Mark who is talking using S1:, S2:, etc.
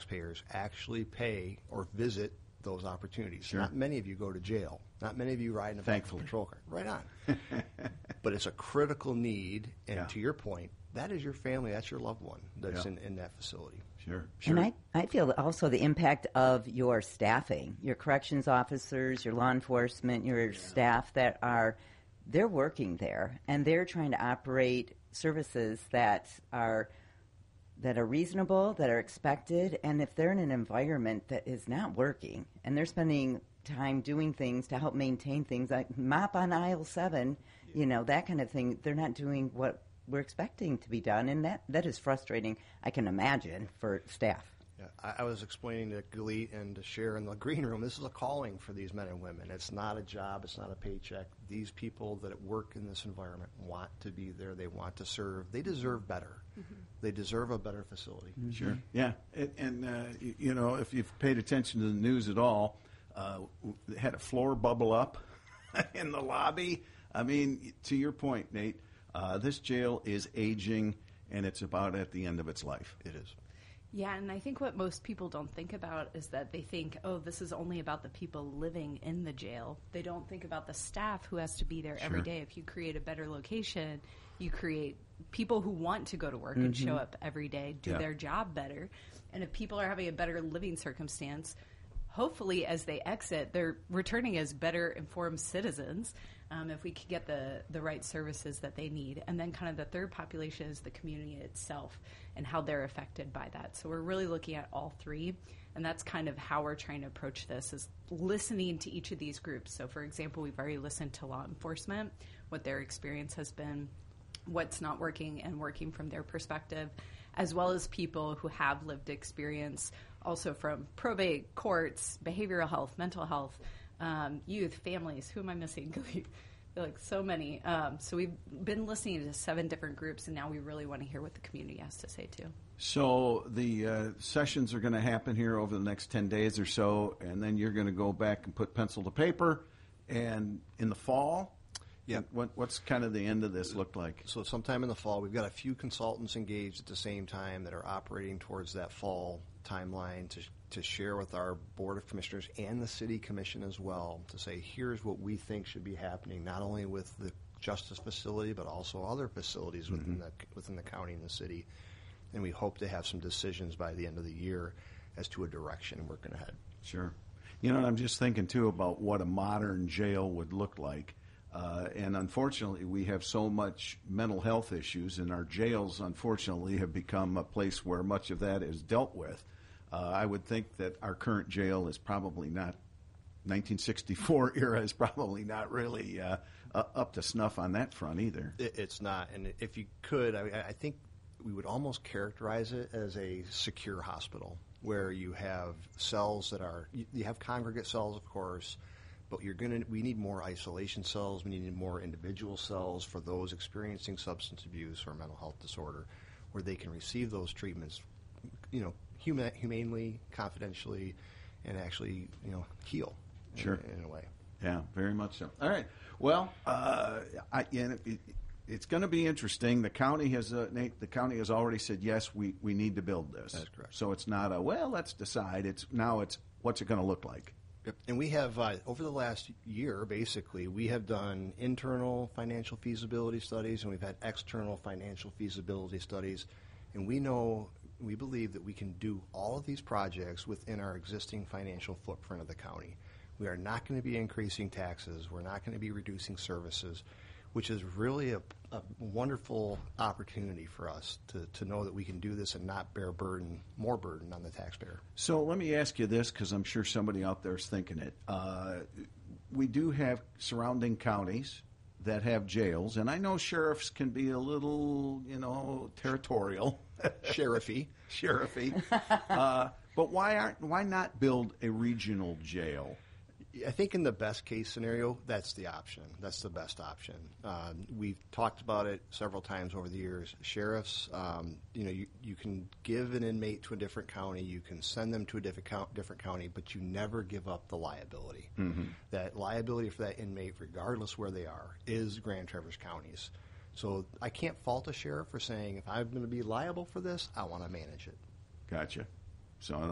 S1: taxpayers actually pay or visit those opportunities.
S2: Sure.
S1: Not many of you go to jail. Not many of you ride in a
S2: Thankfully.
S1: patrol car. Right on. But it's a critical need, and
S2: Yeah.
S1: to your point, that is your family, that's your loved one that's
S2: Yeah.
S1: in that facility.
S2: Sure.
S3: And I feel also the impact of your staffing, your corrections officers, your law enforcement, your staff they're working there, and they're trying to operate services that are reasonable, that are expected, and if they're in an environment that is not working, and they're spending time doing things to help maintain things like mop on aisle 7, that kind of thing, they're not doing what we're expecting to be done, and that is frustrating, I can imagine, for staff.
S1: Yeah, I was explaining to Galit and to Cher in the green room, this is a calling for these men and women. It's not a job. It's not a paycheck. These people that work in this environment want to be there. They want to serve. They deserve better. Mm-hmm. They deserve a better facility.
S2: Mm-hmm. Sure. Yeah. And if you've paid attention to the news at all, they had a floor bubble up in the lobby. I mean, to your point, Nate, this jail is aging, and it's about at the end of its life.
S1: It is.
S4: Yeah, and I think what most people don't think about is that they think, oh, this is only about the people living in the jail. They don't think about the staff who has to be there every day. If you create a better location, you create people who want to go to work and show up every day, do their job better. And if people are having a better living circumstance, hopefully as they exit, they're returning as better informed citizens if we could get the right services that they need. And then kind of the third population is the community itself and how they're affected by that. So we're really looking at all three, and that's kind of how we're trying to approach this, is listening to each of these groups. So for example, we've already listened to law enforcement, what their experience has been, what's not working and working from their perspective, as well as people who have lived experience also from probate, courts, behavioral health, mental health, youth, families. Who am I missing? Like so many. So we've been listening to 7 different groups, and now we really want to hear what the community has to say too.
S2: So the sessions are going to happen here over the next 10 days or so, and then you're going to go back and put pencil to paper. And in the fall, what's kind of the end of this look like?
S1: So sometime in the fall, we've got a few consultants engaged at the same time that are operating towards that fall timeline to share with our Board of Commissioners and the City Commission as well, to say here's what we think should be happening, not only with the Justice facility, but also other facilities within the county and the city. And we hope to have some decisions by the end of the year as to a direction working ahead.
S2: Sure. I'm just thinking, too, about what a modern jail would look like. And unfortunately, we have so much mental health issues, and our jails, unfortunately, have become a place where much of that is dealt with. I would think that our current jail is probably not, 1964 era is probably not really up to snuff on that front either.
S1: It's not. And if you could, I think we would almost characterize it as a secure hospital, where you have cells that are, you have congregate cells, of course, but we need more isolation cells. We need more individual cells for those experiencing substance abuse or mental health disorder, where they can receive those treatments, humanely, confidentially, and actually, heal.
S2: Sure.
S1: In a way.
S2: Yeah, very much so. All right. Well, it's going to be interesting. The county has, Nate, already said, yes, we need to build this.
S1: That's correct.
S2: So it's not let's decide. It's what's it going to look like?
S1: Yep. And we have, over the last year, basically, we have done internal financial feasibility studies, and we've had external financial feasibility studies. And we believe that we can do all of these projects within our existing financial footprint of the county. We are not going to be increasing taxes. We're not going to be reducing services, which is really a wonderful opportunity for us to know that we can do this and not bear more burden on the taxpayer.
S2: So let me ask you this, because I'm sure somebody out there is thinking it. We do have surrounding counties that have jails, and I know sheriffs can be a little, territorial.
S1: Sheriffy.
S2: But why not build a regional jail?
S1: I think in the best case scenario, that's the option. That's the best option. We've talked about it several times over the years. Sheriffs, you can give an inmate to a different county, you can send them to a different county, but you never give up the liability. Mm-hmm. That liability for that inmate, regardless where they are, is Grand Traverse County's. So I can't fault a sheriff for saying, if I'm going to be liable for this, I want to manage it.
S2: Gotcha. So